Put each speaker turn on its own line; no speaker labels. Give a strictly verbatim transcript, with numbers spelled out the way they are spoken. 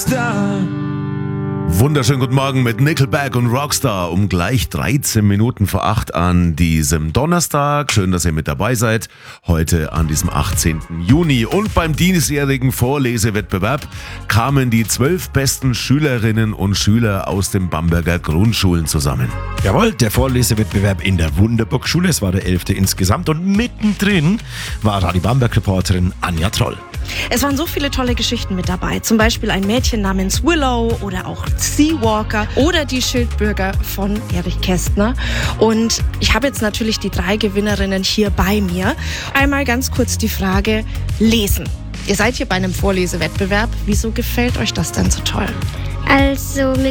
Rockstar.
Wunderschönen guten Morgen mit Nickelback und Rockstar um gleich dreizehn Minuten vor acht an diesem Donnerstag. Schön, dass ihr mit dabei seid. Heute an diesem achtzehnten Juni. Und beim diesjährigen Vorlesewettbewerb kamen die zwölf besten Schülerinnen und Schüler aus den Bamberger Grundschulen zusammen.
Jawohl, der Vorlesewettbewerb in der Wunderburg-Schule. Es war der elfte insgesamt und mittendrin war Radio Bamberg-Reporterin Anja Troll.
Es waren so viele tolle Geschichten mit dabei. Zum Beispiel ein Mädchen namens Willow oder auch Seawalker oder die Schildbürger von Erich Kästner. Und ich habe jetzt natürlich die drei Gewinnerinnen hier bei mir. Einmal ganz kurz die Frage: Lesen. Ihr seid hier bei einem Vorlesewettbewerb. Wieso gefällt euch das denn so toll?
Also mir